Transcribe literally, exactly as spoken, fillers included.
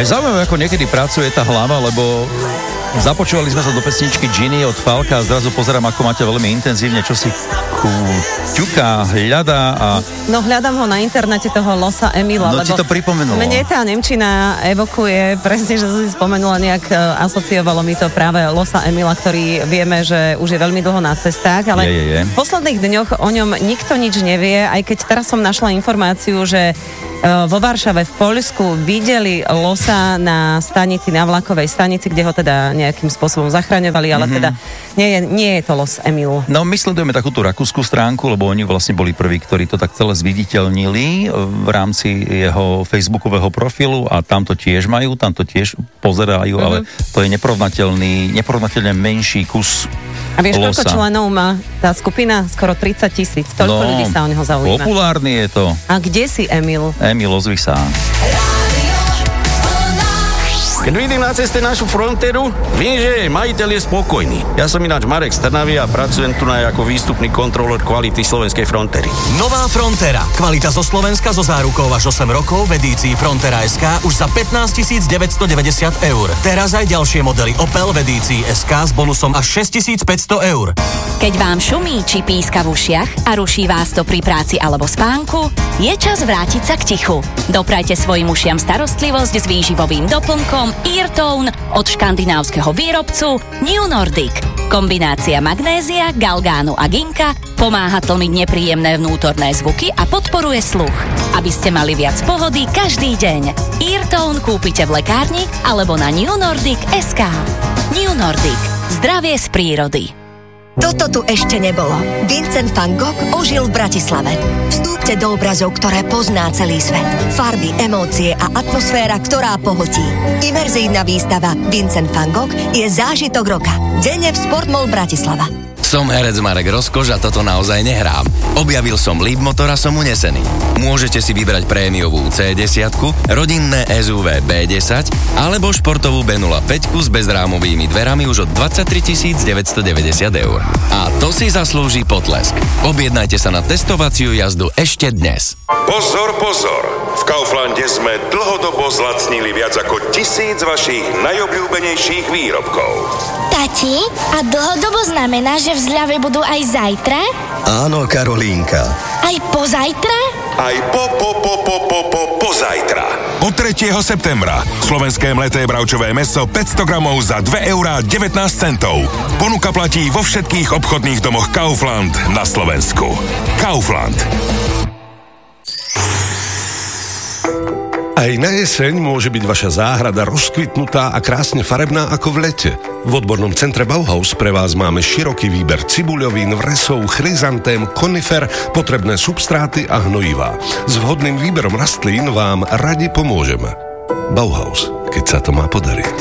Aj zaujímavé, ako niekedy pracuje tá hlava, lebo započúvali sme sa do pesničky Ginny od Falka a zrazu pozerám, ako máte veľmi intenzívne, čo si ťuká, hľadá a... No hľadám ho na internete, toho Losa Emila. No ti to pripomenulo. Mne tá nemčina evokuje, presne, že som si spomenula, nejak asociovalo mi to práve Losa Emila, ktorý vieme, že už je veľmi dlho na cestách, ale je, je, je. v posledných dňoch o ňom nikto nič nevie, aj keď teraz som našla informáciu, že vo Varšave v Poľsku videli Losa na stanici, na vlakovej stanici, kde ho teda nejakým spôsobom zachraňovali, ale mm-hmm. teda nie je, nie je to Los Emil. No my sledujeme takú tú rakúsku stránku, lebo oni vlastne boli prví, ktorí to tak celé zviditeľnili v rámci jeho facebookového profilu a tam to tiež majú, tam to tiež pozerajú, mm-hmm. ale to je neporovnateľný, neporovnateľne menší kus A vieš, Losa. Koľko členov má tá skupina? Skoro tridsať tisíc. Toľko no, ľudí sa o neho zaujíma. Populárny je to. A kde si Emil? Emil, ozvi sa. Keď vidím na ceste našu frontéru, viem, že majiteľ je spokojný. Ja som ináč Marek z Trnavy a pracujem tu na ako výstupný kontrolór kvality slovenskej frontéry. Nová Frontera. Kvalita zo Slovenska so zárukou až osem rokov v edícii Frontera es ká už za pätnásťtisíc deväťstodeväťdesiat eur. Teraz aj ďalšie modely Opel v edícii es ká s bonusom až šesťtisícpäťsto eur. Keď vám šumí či píska v ušiach a ruší vás to pri práci alebo spánku, je čas vrátiť sa k tichu. Doprajte svojim ušiam starostlivosť s výživovým doplnkom Eartone od škandinávskeho výrobcu New Nordic. Kombinácia magnézia, galgánu a ginka pomáha tlmiť nepríjemné vnútorné zvuky a podporuje sluch. Aby ste mali viac pohody každý deň. Eartone kúpite v lekárni alebo na new nordic bodka es ká. New Nordic. Zdravie z prírody. Toto tu ešte nebolo. Vincent van Gogh ožil v Bratislave. Vstúpte do obrazov, ktoré pozná celý svet. Farby, emócie a atmosféra, ktorá pohltí. Imerzívna výstava Vincent van Gogh je zážitok roka. Denne v Sportmall Bratislava. Som herec Marek Rozkoš a toto naozaj nehrám. Objavil som Leapmotor a som unesený. Môžete si vybrať prémiovú cé desať, rodinné es ú vé bé desať alebo športovú bé nula päť s bezrámovými dverami už od dvadsaťtri tisíc deväťstodeväťdesiat eur. A to si zaslúži potlesk. Objednajte sa na testovaciu jazdu ešte dnes. Pozor, pozor! V Kauflande sme dlhodobo zlacnili viac ako tisíc vašich najobľúbenejších výrobkov. Tati, a dlhodobo znamená, že v zľave budú aj zajtra? Áno, Karolínka. Aj pozajtra? Aj po, po, po, po, po, po, pozajtra. Od tretieho septembra slovenské mleté bravčové mäso päťsto gramov za dva eurá devätnásť centov. Ponuka platí vo všetkých obchodných domoch Kaufland na Slovensku. Kaufland. Aj na jeseň môže byť vaša záhrada rozkvitnutá a krásne farebná ako v lete. V odbornom centre Bauhaus pre vás máme široký výber cibuľovín, vresov, chryzantém, konifer, potrebné substráty a hnojivá. S vhodným výberom rastlín vám radi pomôžeme. Bauhaus, keď sa to má podariť.